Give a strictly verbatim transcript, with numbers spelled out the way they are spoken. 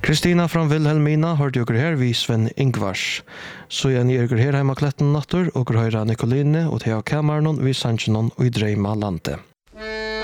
Kristina från Vilhelmina hörde jag här vid Sven Ingvars. Så jag ner här hemma Kletten natter och höra Nicoline och Thea Cameron vid Sanchinon och i Dreima Lante.